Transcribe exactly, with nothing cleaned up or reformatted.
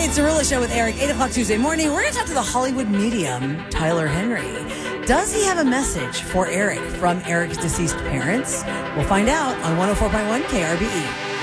It's a Rula Show with Eric, eight o'clock Tuesday morning. We're going to talk to the Hollywood medium, Tyler Henry. Does he have a message for Eric from Eric's deceased parents? We'll find out on one oh four point one K R B E.